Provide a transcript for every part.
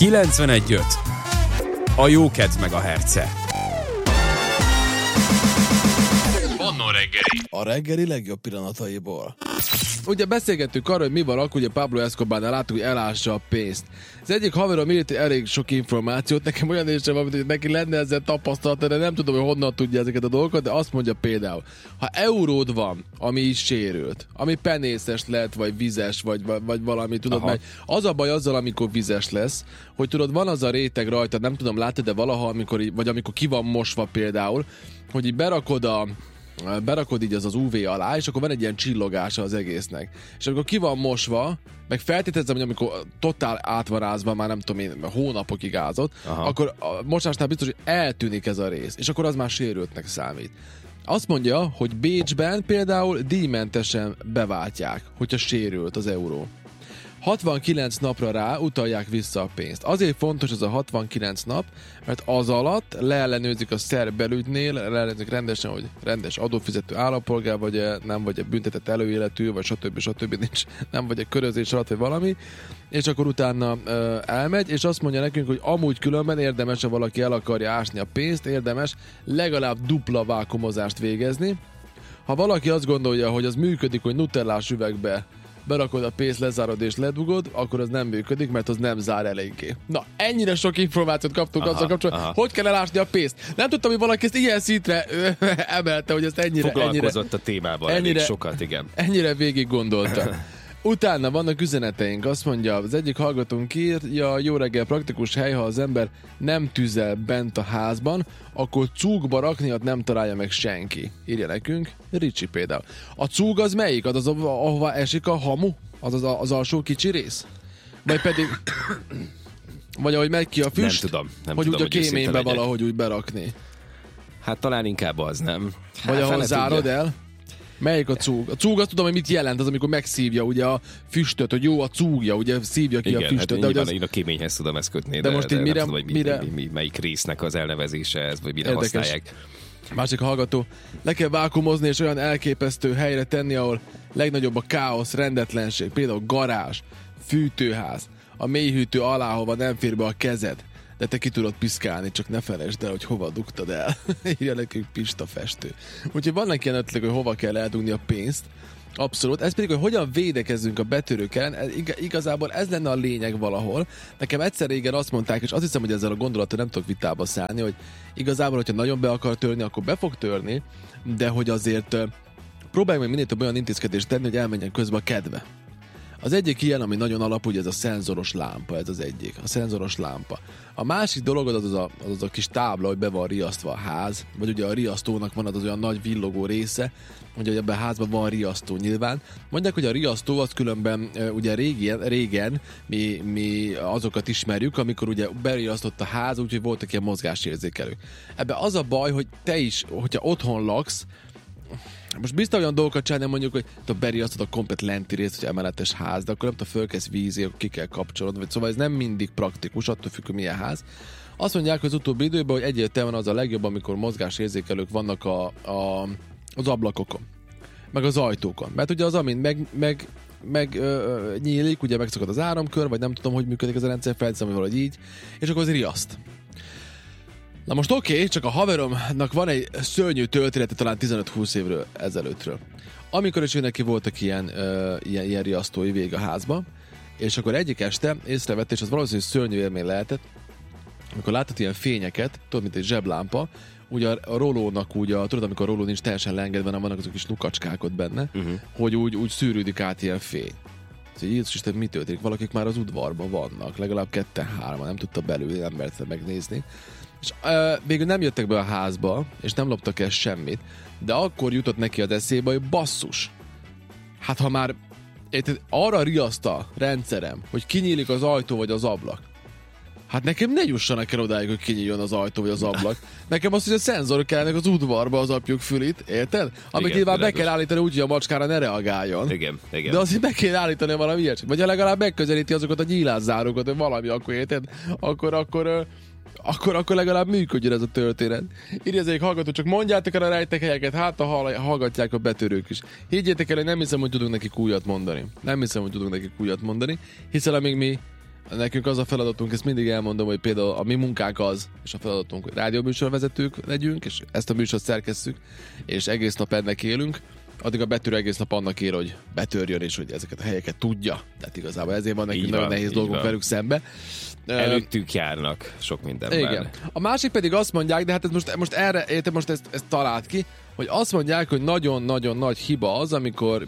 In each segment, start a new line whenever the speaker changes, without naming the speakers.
91.5. A jókedv megahertze.
Manna reggeli.
A reggeli legjobb pillanataiból.
Ugye beszélgettünk arról, hogy mi van akkor, ugye Pablo Escobárnál láttuk, hogy elássa a pénzt. Az egyik haverom írt elég sok információt, nekem olyan érzésem van, hogy neki lenne ezzel tapasztalata, de nem tudom, hogy honnan tudja ezeket a dolgokat, de azt mondja például, ha euród van, ami is sérült, ami penészes lehet, vagy vizes, vagy valami, tudod, meg az a baj azzal, amikor vizes lesz, hogy tudod, van az a réteg rajta, nem tudom, látod, de valaha, amikor ki van mosva például, hogy így berakod így az UV alá, és akkor van egy ilyen csillogása az egésznek. És amikor ki van mosva, meg feltételezem, hogy amikor totál át van rázva, már nem tudom én, hónapokig ázott, akkor a mosásnál biztos, hogy eltűnik ez a rész, és akkor az már sérültnek számít. Azt mondja, hogy Bécsben például díjmentesen beváltják, hogyha sérült az euró. 69 napra rá utalják vissza a pénzt. Azért fontos ez a 69 nap, mert az alatt leellenőrzik a szerb belügynél, leellenőrzik rendesen, hogy rendes adófizető állampolgár, vagy nem vagy büntetett előéletű, vagy stb. Nincs, nem vagy körözés alatt, vagy valami, és akkor utána elmegy, és azt mondja nekünk, hogy amúgy különben érdemes, ha valaki el akarja ásni a pénzt, érdemes legalább dupla vákumozást végezni. Ha valaki azt gondolja, hogy az működik, hogy nutellás üvegbe berakod a pénzt, lezárod és ledugod, akkor az nem működik, mert az nem zár eléggé. Na, ennyire sok információt kaptunk azzal kapcsolatban, hogy kell elásni a pénzt. Nem tudtam, hogy valaki ezt ilyen szintre emelte, hogy ezt ennyire...
Foglalkozott a témával elég sokat, igen.
Ennyire végig gondolta. Utána vannak üzeneteink, azt mondja, az egyik hallgatónk írja, jó reggel, praktikus hely, ha az ember nem tüzel bent a házban, akkor cúgba rakniat nem találja meg senki. Írja nekünk, Ricsi például. A cúg az melyik? Az ahova esik a hamu? Az alsó kicsi rész? Vagy pedig... Vagy ahogy megy ki a füst?
Nem tudom,
hogy úgy a kéménybe valahogy úgy berakni.
Hát talán inkább az, nem?
Vagy ahol zárod el? Melyik a cúg? A cúg azt tudom, hogy mit jelent, az amikor megszívja ugye a füstöt, hogy jó a cúgja, ugye szívja ki
igen,
a füstöt.
Hát nyilván én a kéményhez tudom ezt kötni,
de most így mire,
nem tudom, hogy melyik résznek az elnevezése ez, vagy mire
érdekes.
Használják.
Másik hallgató, le kell vákumozni és olyan elképesztő helyre tenni, ahol legnagyobb a káosz, rendetlenség, például garázs, fűtőház, a mélyhűtő alá, hova nem fér be a kezed. De te ki tudod piszkálni, csak ne felejtsd el, hogy hova dugtad el. Írja nekünk Pista festő. Úgyhogy vannak ilyen ötletek, hogy hova kell eldugni a pénzt. Abszolút. Ez pedig, hogy hogyan védekezzünk a betörők ellen, igazából ez lenne a lényeg valahol. Nekem egyszer régen azt mondták, és azt hiszem, hogy ezzel a gondolattal nem tudok vitába szállni, hogy igazából, hogyha nagyon be akar törni, akkor be fog törni, de hogy azért próbálj meg minél több olyan intézkedést tenni, hogy elmenjen közben a kedve. Az egyik ilyen, ami nagyon alapú, ugye ez a szenzoros lámpa, ez az egyik, a szenzoros lámpa. A másik dolog az a kis tábla, hogy be van riasztva a ház, vagy ugye a riasztónak van az olyan nagy villogó része, hogy ebben a házban van riasztó nyilván. Mondják, hogy a riasztó az különben ugye régen mi azokat ismerjük, amikor ugye beriasztott a ház, úgyhogy voltak ilyen mozgásérzékelők. Ebben az a baj, hogy te is, hogyha otthon laksz, most biztos olyan dolgokat csinálni, mondjuk, hogy te beriasztod a komplet lenti részt, hogy emeletes ház, de akkor nem fölkezd vízi, akkor ki kell kapcsolod, vagy szóval ez nem mindig praktikus, attól függ, hogy milyen ház. Azt mondják, hogy az utóbbi időben, hogy egyértelműen az a legjobb, amikor mozgásérzékelők vannak az ablakokon, meg az ajtókon. Mert ugye az, amint nyílik, ugye megszakad az áramkör, vagy nem tudom, hogy működik ez a rendszer, felteszem, hogy valahogy így, és akkor az riaszt. Na most oké, csak a haveromnak van egy szörnyű története talán 15-20 évről ezelőttről. Amikor is neki voltak ilyen riasztói vég a házba, és akkor egyik este észrevette, és az valószínűleg szörnyű élmény lehetett, amikor látott ilyen fényeket, tudod, mint egy zseblámpa, ugye a rolónak tudod, amikor a roló nincs teljesen leengedve, nem vannak azok kis lukacskák ott benne, hogy úgy szűrődik át ilyen fény. Szóval Jézus Isten, mi történik? Valakik már az udvarban vannak, legalább 2-3, nem tudta belül, nem merte megnézni. És végül nem jöttek be a házba, és nem loptak el semmit, de akkor jutott neki az eszébe, hogy basszus, hát ha már arra riaszt a rendszerem, hogy kinyílik az ajtó vagy az ablak, hát nekem ne jussanak el odáig, hogy kinyíljon az ajtó vagy az ablak. Nekem az, hogy a szenzorok kellnek az udvarba az apjuk fülit, érted? Amit nyilván be kell állítani úgy, hogy a macskára ne reagáljon.
Igen.
De azért be kell állítani valami ilyesmit. Vagy ha legalább megközelíti azokat a nyílászárókat, vagy valami, akkor érted? Akkor legalább működjön ez a történet. Írja az egyik hallgató, csak mondjátok el a rejtek helyeket, hát hallgatják a betörők is. Higgyétek el, hogy nem hiszem, hogy tudunk nekik újat mondani. Hiszen amíg mi nekünk az a feladatunk, ezt mindig elmondom, hogy például a mi munkánk az, és a feladatunk, hogy rádióműsorvezetők legyünk, és ezt a műsort szerkesszük, és egész nap ennek élünk, addig a betörő egész nap annak ér, hogy betörjön, és hogy ezeket a helyeket tudja. Tehát igazából ezért van nekünk nagyon nehéz dolgunk velük szembe.
Előttük járnak sok mindenben.
Igen. A másik pedig azt mondják, de hát ez most erre, érted, most ezt talált ki, hogy azt mondják, hogy nagyon-nagyon nagy hiba az, amikor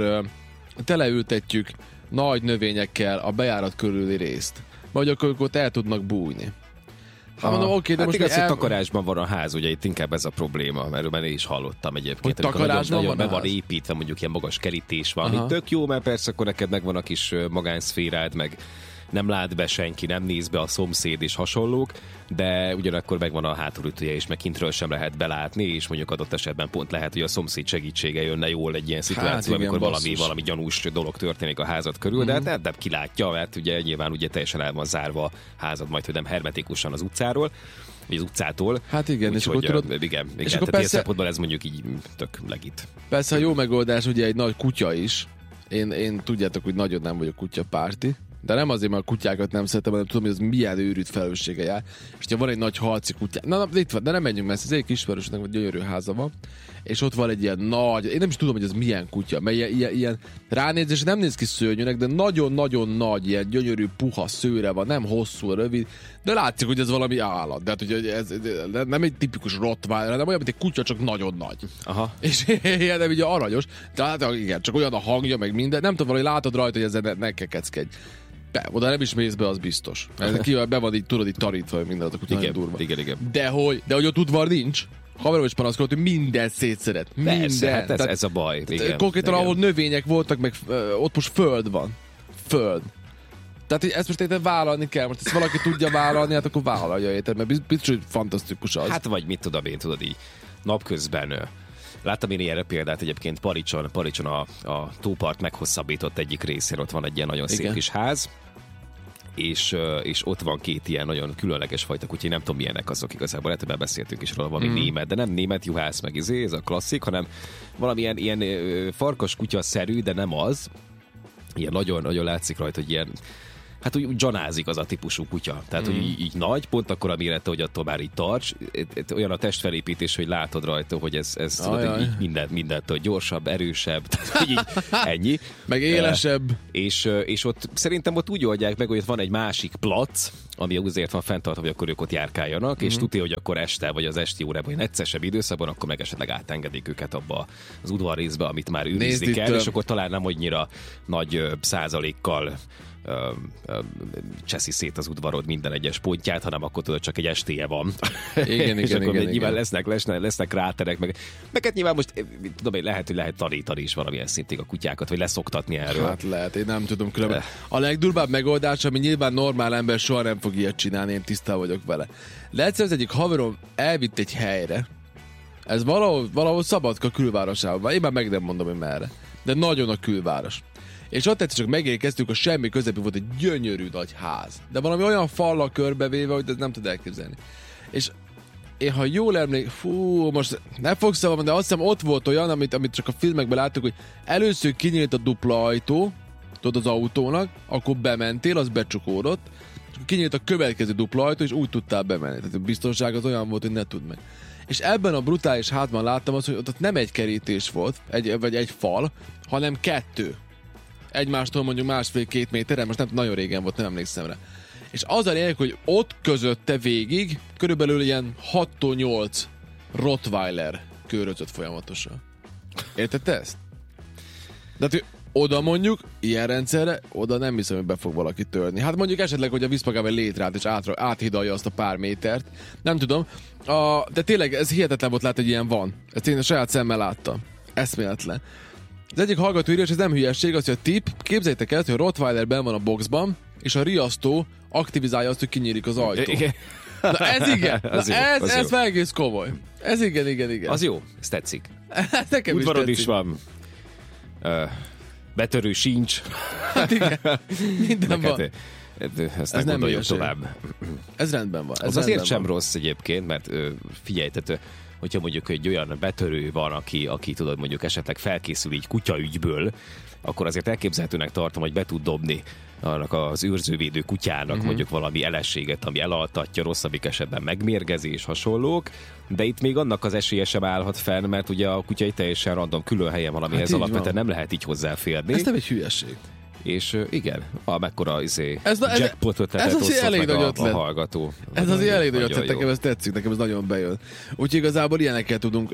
teleültetjük nagy növényekkel a bejárat körüli részt. Vagy akkor ott el tudnak bújni. Hát mondom, oké, de
hát
most
igaz, hogy takarásban van a ház, ugye itt inkább ez a probléma, mert én is hallottam egyébként.
Hogy takarásban
nagyon
van
be van építve, mondjuk ilyen magas kerítés van, ami tök jó, mert persze akkor neked megvan a kis magánszférád, meg nem lát be senki, nem néz be a szomszéd és hasonlók, de ugyanakkor megvan a hátulütője, és meg kintről sem lehet belátni, és mondjuk adott esetben pont lehet, hogy a szomszéd segítsége jönne jól egy ilyen szituáció,
igen,
amikor valami gyanús dolog történik a házad körül, de hát nem kilátja, mert ugye nyilván ugye teljesen el van zárva a házad, majd hogy nem hermetikusan az utcáról, vagy az utcától.
Hát igen, és akkor tudod...
Igen,
és
tehát
akkor persze,
szempontból ez mondjuk így tök legit.
Persze a jó megoldás ugye egy nagy kutya is. Én tudjátok, hogy nagyon nem vagyok kutyapárti. De nem azért, mert a kutyákat nem szeretem, hanem tudom, hogy az milyen őrült felelőssége jár. És ha van egy nagy halci kutyá... Na, itt van, de nem menjünk messze, ez egy kisvárosnak vagy gyönyörű háza van. És ott van egy ilyen nagy... Én nem is tudom, hogy ez milyen kutya, mert ilyen ránézés nem néz ki szörnyűnek, de nagyon-nagyon nagy, ilyen gyönyörű, puha szőre van, nem hosszú, rövid, de látszik, hogy ez valami állat. De hát, hogy ez nem egy tipikus rottweiler, hanem olyan, mint egy kutya, csak nagyon nagy. Aha. És ilyen, nem ugye aranyos. Tehát igen, csak olyan a hangja, meg minden. Nem tudom, valahogy látod rajta, hogy ezzel ne kekeckedj. Oda nem is mész be, az biztos. Kivel be van így, tudod, így tarítva, hogy minden azok után durva.
Igen.
De hogy ott udvar nincs, haverom is panaszkodott, hogy minden szétszeret.
Persze,
minden.
Hát ez a baj. Igen,
konkrétan, ahol növények voltak, meg ott most föld van. Föld. Tehát ezt most érted vállalni kell. Most ezt valaki tudja vállalni, hát akkor vállalja, érted, mert biztos, hogy fantasztikus az.
Hát vagy mit tudom én, tudod így napközben. Láttam én ilyen példát egyébként Paricson a tópart meghosszabbított egyik részén, ott van egy ilyen nagyon szép kis ház, és ott van két ilyen nagyon különleges fajta kutya, nem tudom milyenek azok igazából, lehet, hogy beszéltünk is róla, valami német, de nem német juhász meg ez a klasszik, hanem valamilyen ilyen farkas kutya-szerű, de nem az, ilyen nagyon látszik rajta, hogy ilyen, hát úgy gyanázik az a típusú kutya. Tehát, hogy így nagy, pont akkor a mérete, hogy attól már így tarts. Olyan a testfelépítés, hogy látod rajta, hogy ez tudod, hogy így mindentől gyorsabb, erősebb, tehát így ennyi.
Meg élesebb.
És ott szerintem ott úgy oldják meg, hogy ott van egy másik plac, ami azért van fenntartva, hogy akkor ők ott járkáljanak, és tudja, hogy akkor este, vagy az esti órában, vagy egyszerűsebb időszakban, akkor meg esetleg átengedik őket abba az udvarrészbe, amit már őrizni kell, és akkor talán nem annyira nagy százalékkal cseszi szét az udvarod minden egyes pontját, hanem akkor tudod, csak egy estéje van.
Igen,
és akkor
igen.
nyilván lesznek kráterek, meg hát nyilván most tudom, hogy lehet tanítani is valamilyen szintig a kutyákat, vagy leszoktatni erről.
Hát lehet, én nem tudom különben. A legdurvább megoldás, ami nyilván normál ember soha nem fog ilyet csinálni, én tisztán vagyok vele. De egyszer az egyik haverom elvitt egy helyre, ez valahol Szabadka külvárosában, én már meg nem mondom, hogy merre, de nagyon a külváros. És ott egyszer csak megérkeztünk, a semmi közepén volt egy gyönyörű nagy ház. De valami olyan fallal körbevéve, hogy ez nem tud elképzelni. És én, ha jól most nem fogsz szavazni, de azt hiszem ott volt olyan, amit csak a filmekben láttuk, hogy először kinyílt a dupla ajtó, tudod, az autónak, akkor bementél, az becsukódott, és akkor kinyílt a következő dupla ajtó, és úgy tudtál bemenni. Tehát a biztonság az olyan volt, hogy ne tudd meg. És ebben a brutális házban láttam azt, hogy ott nem egy kerítés volt, vagy egy fal, hanem kettő. Egymástól mondjuk 1,5-2 méterre, most nem nagyon régen volt, nem emlékszem rá. És az a lényeg, hogy ott közötte végig körülbelül ilyen 6-8 Rottweiler körözött folyamatosan. Érted ezt? De hát, oda mondjuk, ilyen rendszerre, oda nem hiszem, hogy be fog valaki törni. Hát mondjuk esetleg, hogy a visz magával létrát, és áthidalja azt a pár métert. Nem tudom. De tényleg, ez hihetetlen volt látni, hogy ilyen van. Ezt én a saját szemmel láttam. Eszméletlen. Az egyik hallgató írja, és ez nem hülyesség, az, hogy a tipp, képzeljétek el, hogy a Rottweiler benn van a boxban, és a riasztó aktivizálja azt, hogy kinyílik az ajtó. Na ez igen. Ez egész komoly. Ez igen.
Az jó, ez tetszik.
Nekem
udvarod
is
is van. Betörő sincs.
Hát igen. Minden van.
Ezt nem gondoljuk tovább.
Ez rendben van.
Az azért sem rossz egyébként, mert figyelj, tehát hogyha mondjuk egy olyan betörő van, aki tudod, mondjuk esetleg felkészül így kutyaügyből, akkor azért elképzelhetőnek tartom, hogy be tud dobni annak az őrzővédő kutyának mondjuk valami elességet, ami elaltatja, rosszabbik esetben megmérgezés, hasonlók, de itt még annak az esélye sem állhat fenn, mert ugye a kutya egy teljesen random külön helyen van, amihez alapvetően nem lehet így hozzáférni.
Ez nem egy hülyeség.
És igen, mekkora jackpot ötletet osztott
elég
meg
nagy
a hallgató.
Ez azért elég nagy ötlet, nekem ez tetszik, nekem ez nagyon bejön. Úgyhogy igazából ilyenekkel tudunk...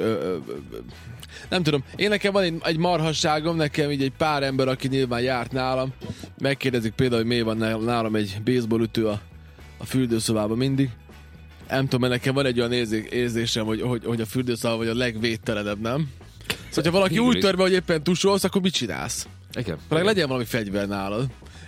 nem tudom, én nekem van egy marhasságom, nekem így egy pár ember, aki nyilván járt nálam, megkérdezik például, hogy miért van nálam egy baseballütő a fürdőszobában mindig. Nem tudom, mert nekem van egy olyan érzésem, hogy a fürdőszoba vagy a legvédtelenebb, nem? Szóval, hogyha valaki úgy tör be, hogy éppen tusolsz, akkor mit csinálsz?
Igen.
Legyen valami fegyver nálad.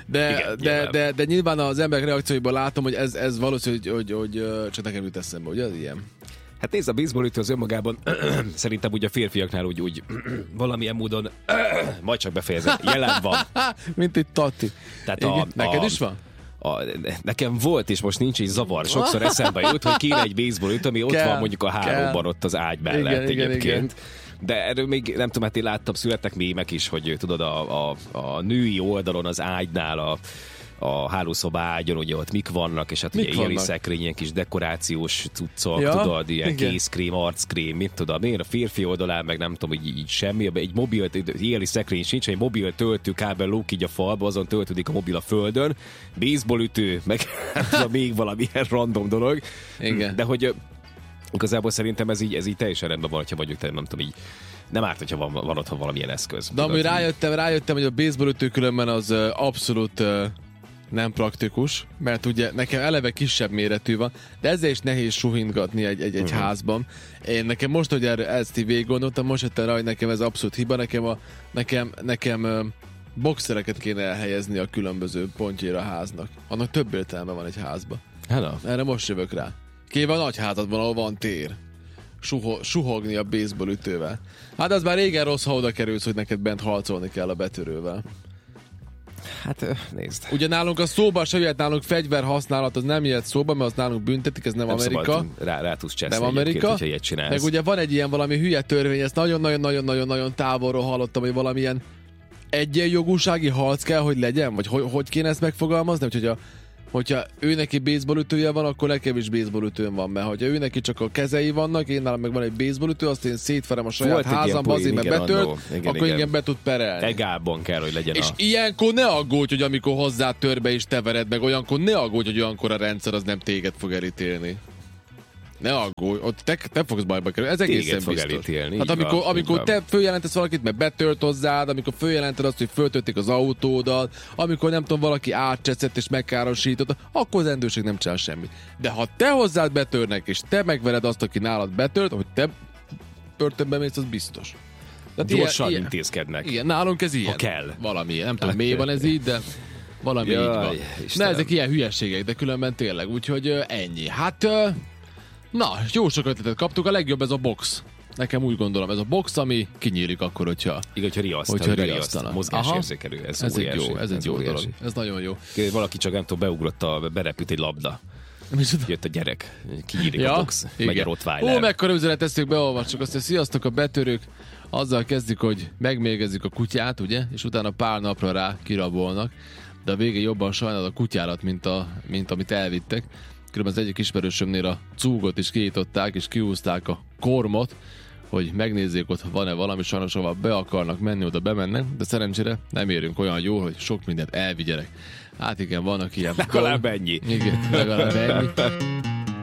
De nyilván az emberek reakcióiból látom, hogy ez valószínű, hogy csak nekem jut eszembe, hogy ez ilyen.
Hát nézd, a baseballütő az önmagában szerintem úgy a férfiaknál úgy valamilyen módon majd csak befejezem, jelen van.
Mint egy Tati.
Tehát
neked is van?
Nekem volt, és most nincs így zavar. Sokszor eszembe jut, hogy kéne egy baseballütő, ami ott van mondjuk a hálóban, ott az ágy mellett egyébként. Igen. De erről még nem tudom, hát én láttam, születtek mémek is, hogy tudod, a női oldalon az ágynál a hálószoba ágyon, ugye ott mik vannak, és hát ugye éjjeli szekrények, kis dekorációs cuccok, tudod, ilyen kézkrém, arckrém, mit tudom én, a férfi oldalán meg nem tudom, hogy így semmi, egy mobil, éjjeli szekrény sincs, egy mobil töltőkábel lók így a falba, azon töltődik a mobil a földön, baseballütő, meg hát még valamilyen random dolog.
Igen.
De hogy igazából szerintem ez így teljesen rendben van, hogyha mondjuk, nem tudom, így nem árt, hogyha van otthon valamilyen eszköz.
De amúgy rájöttem, hogy a baseballütő különben az abszolút nem praktikus, mert ugye nekem eleve kisebb méretű van, de ezzel is nehéz suhintgatni egy házban. Nekem most, hogy ezt így végig gondoltam, most jöttem rá, hogy nekem ez abszolút hiba, nekem boxereket kéne elhelyezni a különböző pontjaira a háznak. Annak több értelme van egy házban.
Hello.
Erre most jövök rá. Kéve a nagy házadban, ahol van tér. Suhogni a baseballütővel. Hát az már régen rossz, ha oda kerülsz, hogy neked bent harcolni kell a betörővel.
Hát nézd.
Ugye nálunk a szóba se jöhet, nálunk fegyver használat, az nem jöhet szóba, mert azt nálunk büntetik, ez nem Amerika.
Rá tudsz cseszni,
nem Amerika.
hogyha ilyet csinálsz.
Meg ugye van egy ilyen valami hülye törvény, ezt nagyon-nagyon távolról hallottam, hogy valamilyen egyenjogúsági harc kell, hogy legyen? Vagy hogy kéne ezt megfogalmazni? Hogyha ő neki baseballütője van, akkor nekem is baseballütőm van, mert hogyha ő neki csak a kezei vannak, én nálam meg van egy baseballütő, azt én szétverem a saját házamba, azért mert betölt, akkor igen, be tud perelni.
Egálban kell, hogy legyen.
És ilyenkor ne aggódj, hogy amikor hozzá tör be és te vered meg, olyankor ne aggódj, hogy olyankor a rendszer az nem téged fog elítélni. Ne aggódj, ott te fogsz bajba kerülni, ez egészen biztos.
Elítélni,
hát amikor te följelentesz valakit, mert betölt hozzád, amikor följelented azt, hogy föltöltik az autódat, amikor nem tudom, valaki átcseszett és megkárosított, akkor az rendőrség nem csinál semmit. De ha te hozzád betörnek, és te megvered azt, aki nálad betölt, hogy te börtönbe mész, az biztos.
Gyorsan intézkednek.
Igen, nálunk ez ilyen.
Ha kell.
Valami, nem tudom, miért van ez így, de valami így van. Istenem. Ezek ilyen hülyeségek, de különben tényleg, úgyhogy ennyi. Hát... Na, jó sok ötletet kaptuk, a legjobb ez a box. Nekem úgy gondolom, ez a box, ami kinyílik akkor, hogyha
riasztanak. Mozgásérzékelő. Ez
egy jó dolog. Ez nagyon jó.
Valaki csak nem tudom, beugrott, berepült egy labda. Jött a gyerek, kinyílik a box, meg a Rottweiler.
Mekkora üzenet eszünk, beolvassuk azt, hogy sziasztok a betörők. Azzal kezdjük, hogy megmérgezzük a kutyát, ugye, és utána pár napra rá kirabolnak, de a végén jobban sajnálod a kutyárat, mint amit elvittek. Különben az egyik ismerősömnél a cúgot is kinyitották, és kihúzták a kormot, hogy megnézzék, ott van-e valami, sajnos ahol be akarnak menni, oda bemennek, de szerencsére nem érünk olyan jó, hogy sok mindent elvigyenek. Hát igen, vannak ilyen...
Legalább ennyi.
Igen, legalább ennyi.